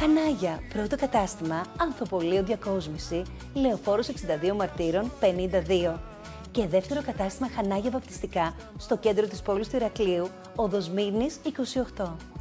Χανάγια, πρώτο κατάστημα, Ανθοπολείο Διακόσμηση, Λεωφόρος 62 Μαρτύρων 52. Και δεύτερο κατάστημα Χανάγια Βαπτιστικά, στο κέντρο της πόλης του Ηρακλείου, οδός Μύρνης 28.